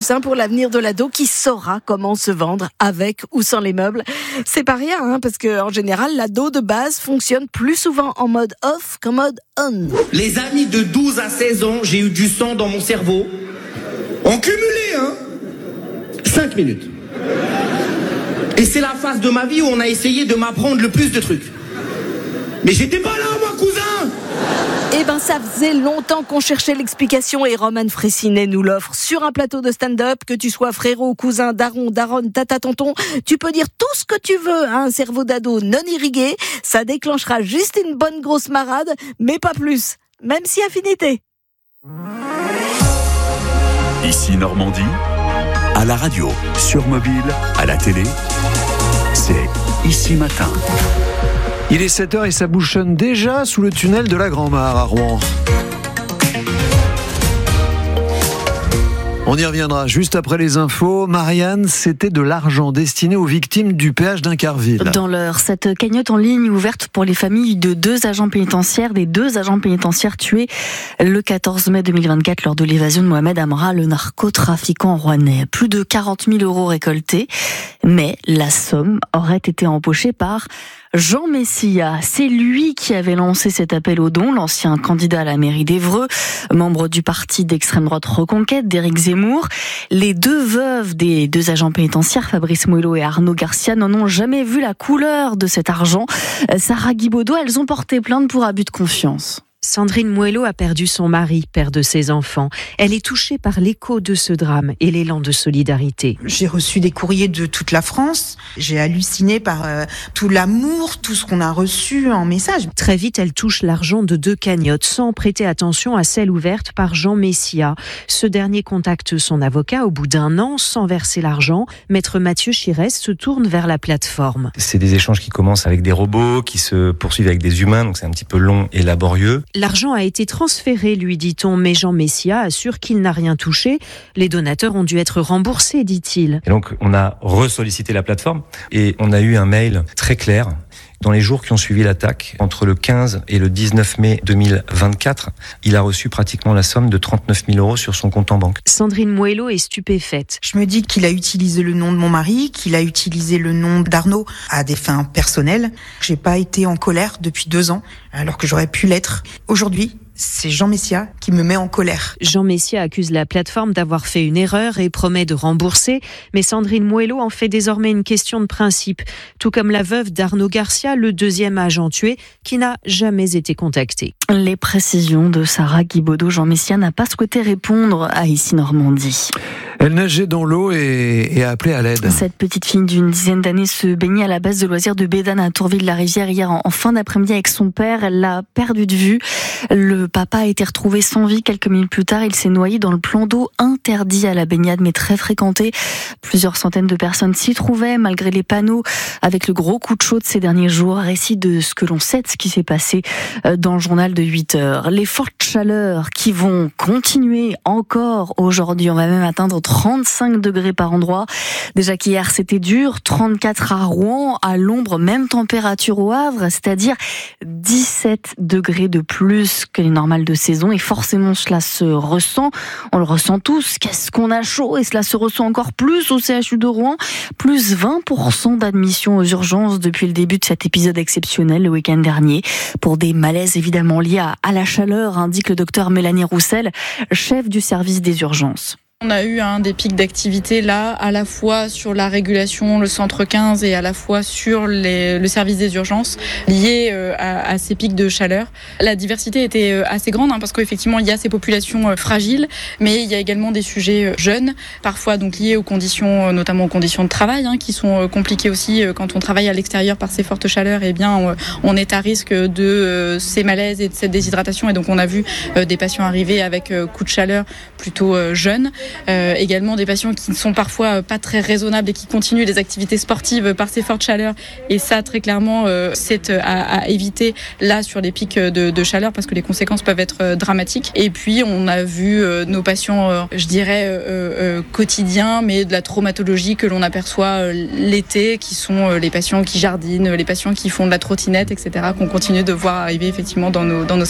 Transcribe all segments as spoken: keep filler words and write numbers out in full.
coussin pour l'avenir de l'ado qui saura comment se vendre avec ou sans les meubles. C'est pas rien, hein, parce que en général, l'ado de base fonctionne plus souvent en mode off qu'en mode on. Les amis de douze à seize ans, j'ai eu du sang dans mon cerveau. En cumulé, hein cinq minutes. Et c'est la phase de ma vie où on a essayé de m'apprendre le plus de trucs. Mais j'étais pas là, moi, cousin. Eh ben, ça faisait longtemps qu'on cherchait l'explication et Roman Fressinet nous l'offre sur un plateau de stand-up. Que tu sois frérot, cousin, daron, daronne, tata, tonton, tu peux dire tout ce que tu veux à un cerveau d'ado non irrigué. Ça déclenchera juste une bonne grosse marade, mais pas plus. Même si affinité. Ici Normandie, à la radio, sur mobile, à la télé, c'est Ici Matin. Il est sept heures et ça bouchonne déjà sous le tunnel de la Grand-Mare à Rouen. On y reviendra juste après les infos. Marianne, c'était de l'argent destiné aux victimes du péage d'Incarville. Dans l'heure, cette cagnotte en ligne ouverte pour les familles de deux agents pénitentiaires, des deux agents pénitentiaires tués le quatorze mai deux mille vingt-quatre lors de l'évasion de Mohamed Amra, le narcotrafiquant rouennais. Plus de quarante mille euros récoltés, mais la somme aurait été empochée par Jean Messia. C'est lui qui avait lancé cet appel aux dons, l'ancien candidat à la mairie d'Évreux, membre du parti d'extrême droite Reconquête d'Éric Zemmour. Les deux veuves des deux agents pénitentiaires, Fabrice Moello et Arnaud Garcia, n'en ont jamais vu la couleur de cet argent. Sarah Guibaudot, elles ont porté plainte pour abus de confiance. Sandrine Moello a perdu son mari, père de ses enfants. Elle est touchée par l'écho de ce drame et l'élan de solidarité. J'ai reçu des courriers de toute la France. J'ai halluciné par euh, tout l'amour, tout ce qu'on a reçu en message. Très vite, elle touche l'argent de deux cagnottes sans prêter attention à celle ouverte par Jean Messia. Ce dernier contacte son avocat au bout d'un an sans verser l'argent. Maître Mathieu Chirès se tourne vers la plateforme. C'est des échanges qui commencent avec des robots, qui se poursuivent avec des humains, donc c'est un petit peu long et laborieux. L'argent a été transféré, lui dit-on, mais Jean Messia assure qu'il n'a rien touché. Les donateurs ont dû être remboursés, dit-il. Et donc, on a ressollicité la plateforme et on a eu un mail très clair. Dans les jours qui ont suivi l'attaque, entre le quinze et le dix-neuf mai deux mille vingt-quatre, il a reçu pratiquement la somme de trente-neuf mille euros sur son compte en banque. Sandrine Moello est stupéfaite. Je me dis qu'il a utilisé le nom de mon mari, qu'il a utilisé le nom d'Arnaud à des fins personnelles. J'ai pas été en colère depuis deux ans, alors que j'aurais pu l'être. Aujourd'hui, c'est Jean Messia qui me met en colère. Jean Messia accuse la plateforme d'avoir fait une erreur et promet de rembourser. Mais Sandrine Moello en fait désormais une question de principe. Tout comme la veuve d'Arnaud Garcia, le deuxième agent tué, qui n'a jamais été contacté. Les précisions de Sarah Guibaudot. Jean Messia n'a pas souhaité répondre à Ici Normandie. Elle nageait dans l'eau et, et a appelé à l'aide. Cette petite fille d'une dizaine d'années se baignait à la base de loisirs de Bédane à Tourville-la-Rivière hier en, en fin d'après-midi avec son père. Elle l'a perdu de vue. Le papa a été retrouvé sans vie quelques minutes plus tard. Il s'est noyé dans le plan d'eau interdit à la baignade mais très fréquenté. Plusieurs centaines de personnes s'y trouvaient malgré les panneaux avec le gros coup de chaud de ces derniers jours. Récit de ce que l'on sait de ce qui s'est passé dans le journal de huit heures. Les fortes chaleurs qui vont continuer encore aujourd'hui. On va même atteindre trente-cinq degrés par endroit. Déjà qu'hier c'était dur, trente-quatre à Rouen, à l'ombre, même température au Havre, c'est-à-dire dix-sept degrés de plus que les normales de saison. Et forcément cela se ressent, on le ressent tous. Qu'est-ce qu'on a chaud, et cela se ressent encore plus au C H U de Rouen. Plus vingt pour cent d'admissions aux urgences depuis le début de cet épisode exceptionnel le week-end dernier. Pour des malaises évidemment liés à, à la chaleur, indique le docteur Mélanie Roussel, chef du service des urgences. On a eu un des pics d'activité là, à la fois sur la régulation, le centre quinze, et à la fois sur les, le service des urgences, liés euh, à, à ces pics de chaleur. La diversité était euh, assez grande, hein, parce qu'effectivement, il y a ces populations euh, fragiles, mais il y a également des sujets euh, jeunes, parfois donc liés aux conditions, euh, notamment aux conditions de travail, hein, qui sont euh, compliquées aussi euh, quand on travaille à l'extérieur par ces fortes chaleurs. Eh bien, on, on est à risque de euh, ces malaises et de cette déshydratation, et donc on a vu euh, des patients arriver avec euh, coups de chaleur plutôt euh, jeunes. Euh, également des patients qui ne sont parfois pas très raisonnables et qui continuent les activités sportives par ces fortes chaleurs, et ça très clairement euh, c'est à, à éviter là sur les pics de, de chaleur, parce que les conséquences peuvent être euh, dramatiques. Et puis on a vu euh, nos patients euh, je dirais euh, euh, quotidiens, mais de la traumatologie que l'on aperçoit euh, l'été, qui sont euh, les patients qui jardinent, les patients qui font de la trottinette, etc., qu'on continue de voir arriver effectivement dans nos, dans nos services.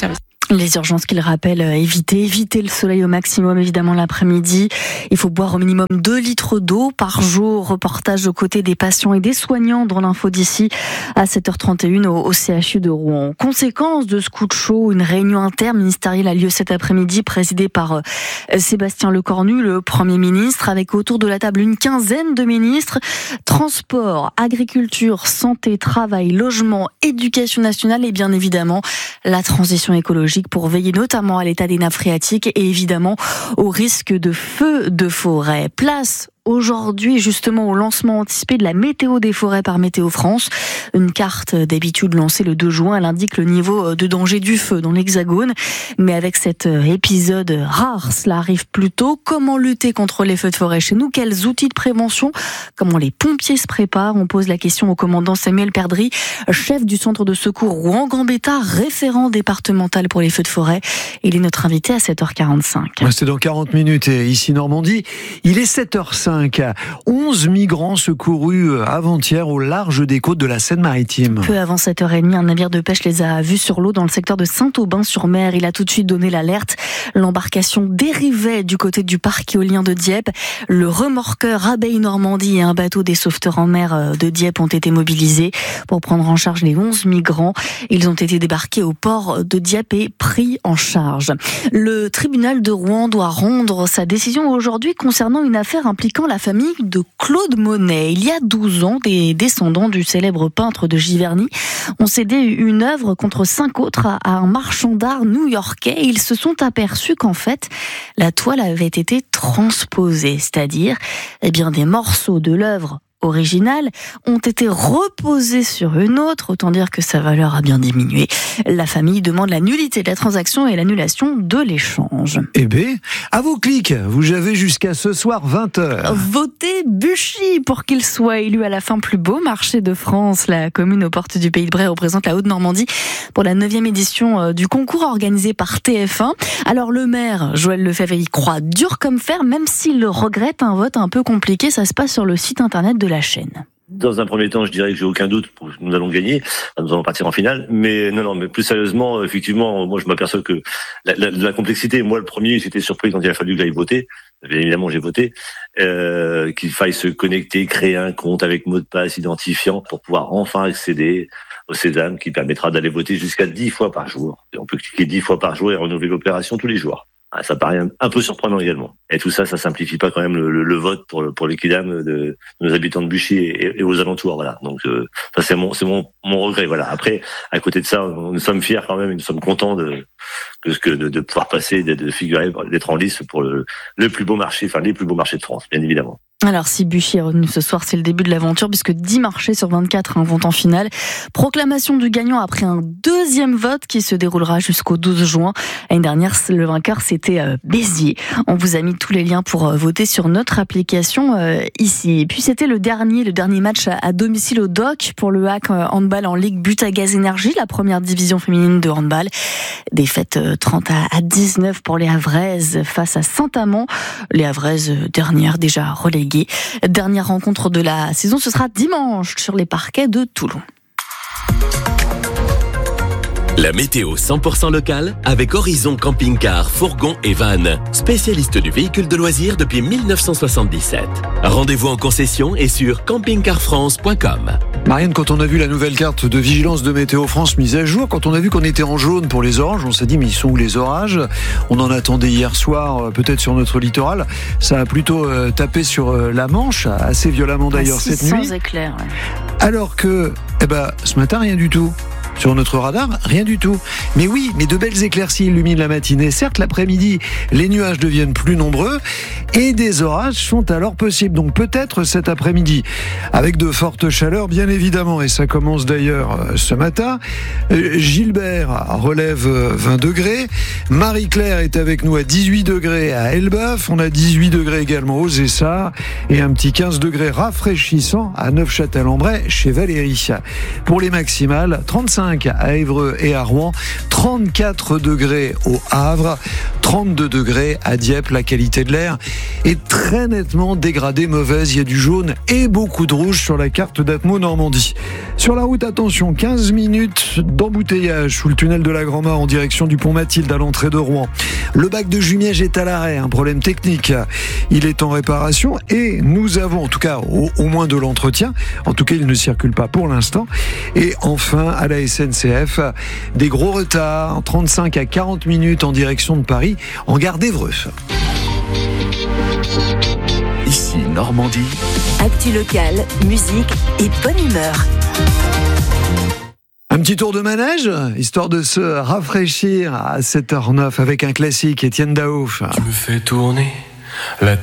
Les urgences qu'il rappelle, éviter, éviter le soleil au maximum, évidemment, l'après-midi. Il faut boire au minimum deux litres d'eau par jour. Reportage aux côtés des patients et des soignants dans l'info d'ici à sept heures trente et une au, au C H U de Rouen. Conséquence de ce coup de chaud, une réunion interministérielle a lieu cet après-midi, présidée par euh, Sébastien Lecornu, le Premier ministre, avec autour de la table une quinzaine de ministres. Transport, agriculture, santé, travail, logement, éducation nationale et bien évidemment la transition écologique, pour veiller notamment à l'état des nappes phréatiques et évidemment au risque de feux de forêt. Place aujourd'hui justement au lancement anticipé de la météo des forêts par Météo France. Une carte d'habitude lancée le deux juin, elle indique le niveau de danger du feu dans l'Hexagone. Mais avec cet épisode rare, cela arrive plus tôt. Comment lutter contre les feux de forêt chez nous? Quels outils de prévention? Comment les pompiers se préparent? On pose la question au commandant Samuel Perdry, chef du centre de secours Rouen-Gambetta, référent départemental pour les feux de forêt. Il est notre invité à sept heures quarante-cinq. C'est dans quarante minutes et ici Normandie. Il est sept heures cinq. onze migrants secourus avant-hier au large des côtes de la Seine-Maritime. Peu avant sept heures trente, un navire de pêche les a vus sur l'eau dans le secteur de Saint-Aubin-sur-Mer. Il a tout de suite donné l'alerte. L'embarcation dérivait du côté du parc éolien de Dieppe. Le remorqueur Abeille Normandie et un bateau des sauveteurs en mer de Dieppe ont été mobilisés pour prendre en charge les onze migrants. Ils ont été débarqués au port de Dieppe et pris en charge. Le tribunal de Rouen doit rendre sa décision aujourd'hui concernant une affaire impliquant la famille de Claude Monet. Il y a douze ans, des descendants du célèbre peintre de Giverny ont cédé une œuvre contre cinq autres à un marchand d'art new-yorkais. Ils se sont aperçus qu'en fait, la toile avait été transposée, c'est-à-dire eh bien, des morceaux de l'œuvre originales ont été reposées sur une autre, autant dire que sa valeur a bien diminué. La famille demande la nullité de la transaction et l'annulation de l'échange. Eh bien, à vos clics, vous avez jusqu'à ce soir vingt heures. Votez Buchy pour qu'il soit élu à la fin plus beau marché de France. La commune aux portes du Pays de Bray représente la Haute-Normandie pour la neuvième édition du concours organisé par T F un. Alors le maire, Joël Lefebvre, y croit dur comme fer, même s'il le regrette, un vote un peu compliqué. Ça se passe sur le site internet de la chaîne. Dans un premier temps, je dirais que j'ai aucun doute pour que nous allons gagner, nous allons partir en finale. Mais non, non, mais plus sérieusement, effectivement, moi je m'aperçois que la, la, la complexité. Moi, le premier, j'étais surpris quand il a fallu que j'aille voter. Bien évidemment, j'ai voté. Euh, qu'il faille se connecter, créer un compte avec mot de passe identifiant pour pouvoir enfin accéder au Sésame, qui permettra d'aller voter jusqu'à dix fois par jour. Et on peut cliquer dix fois par jour et renouveler l'opération tous les jours. Ah, ça paraît un, un peu surprenant également. Et tout ça, ça simplifie pas quand même le, le, le vote pour le, pour les kidam de, de nos habitants de Buchy et, et aux alentours. Voilà. Donc euh, ça c'est mon c'est mon mon regret. Voilà. Après, à côté de ça, nous sommes fiers quand même et nous sommes contents de que, que de, de pouvoir passer, de, de figurer, d'être en lice pour le, le plus beau marché, enfin les plus beaux marchés de France, bien évidemment. Alors si Buchy est revenu ce soir, c'est le début de l'aventure puisque dix marchés sur vingt-quatre hein, vont en finale. Proclamation du gagnant après un deuxième vote qui se déroulera jusqu'au douze juin. L'année dernière, le vainqueur c'était euh, Béziers. On vous a mis tous les liens pour euh, voter sur notre application euh, ici. Et puis c'était le dernier, le dernier match à, à domicile au D O C pour le H A C euh, handball en Ligue Butagaz Énergie, la première division féminine de handball. Défaite euh, trente à dix-neuf pour les Havraises face à Saint-Amand. Les Havraises euh, dernière déjà reléguées. Dernière rencontre de la saison, ce sera dimanche sur les parquets de Toulon. La météo cent pour cent locale avec Horizon Camping-Car, Fourgon et Van, spécialiste du véhicule de loisirs depuis mille neuf cent soixante-dix-sept. Rendez-vous en concession et sur camping car france point com. Marianne, quand on a vu la nouvelle carte de vigilance de Météo France mise à jour, quand on a vu qu'on était en jaune pour les orages, on s'est dit mais ils sont où les orages? On en attendait hier soir, peut-être sur notre littoral. Ça a plutôt euh, tapé sur euh, la Manche, assez violemment d'ailleurs ah, cette nuit. Sans éclair. Ouais. Alors que, eh ben, ce matin rien du tout. Sur notre radar, rien du tout. Mais oui, mais de belles éclaircies illuminent la matinée. Certes, l'après-midi, les nuages deviennent plus nombreux et des orages sont alors possibles. Donc peut-être cet après-midi, avec de fortes chaleurs, bien évidemment. Et ça commence d'ailleurs ce matin. Gilbert relève vingt degrés. Marie-Claire est avec nous à dix-huit degrés à Elbeuf. On a dix-huit degrés également aux Essarts. Et un petit quinze degrés rafraîchissant à Neufchâtel-en-Bray chez Valérie. Pour les maximales, trente-cinq trente-cinq à Évreux et à Rouen, trente-quatre degrés au Havre, trente-deux degrés à Dieppe. La qualité de l'air est très nettement dégradée, mauvaise. Il y a du jaune et beaucoup de rouge sur la carte d'Atmo Normandie. Sur la route, attention, quinze minutes d'embouteillage sous le tunnel de la Grand-Mare en direction du pont Mathilde à l'entrée de Rouen. Le bac de Jumièges est à l'arrêt, un problème technique. Il est en réparation et nous avons, en tout cas, au, au moins de l'entretien. En tout cas, il ne circule pas pour l'instant. Et enfin, à la S N C F, des gros retards, trente-cinq à quarante minutes en direction de Paris, en gare d'Évreux. Ici Normandie. Actu locale, musique et bonne humeur. Un petit tour de manège, histoire de se rafraîchir à sept heures neuf avec un classique, Étienne Daouf. Tu me fais tourner la